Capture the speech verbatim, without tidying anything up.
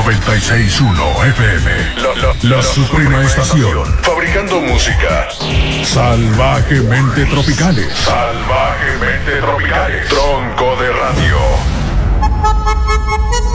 noventa y seis punto uno F M. La, la, la, la Suprema Estación. Fabricando música. Salvajemente tropicales. Salvajemente tropicales. Tronco de radio.